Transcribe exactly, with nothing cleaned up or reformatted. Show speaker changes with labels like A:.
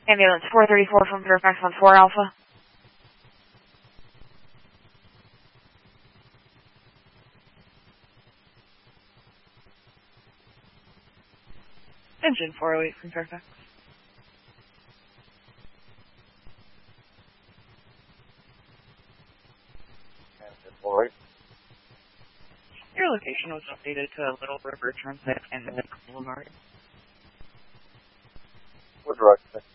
A: Ambulance four thirty-four from Fairfax on four Alpha. Engine four oh eight from Fairfax.
B: Engine four oh eight.
A: Your location was updated to Little River Transit and Boulevard.
B: What direction?